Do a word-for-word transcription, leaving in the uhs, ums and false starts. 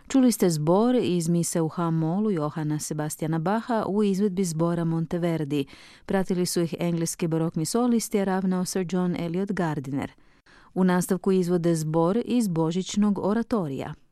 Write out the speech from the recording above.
Čuli ste zbor iz mise u H-molu Johana Sebastiana Bacha u izvedbi zbora Monteverdi. Pratili su ih engleski barokni solisti, ravnao Sir John Eliot Gardiner. U nastavku izvode zbor iz božićnog oratorija.